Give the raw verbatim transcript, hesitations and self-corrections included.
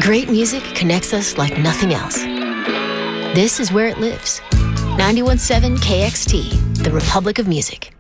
Great music connects us like nothing else. This is where it lives. ninety-one point seven K X T, the Republic of Music.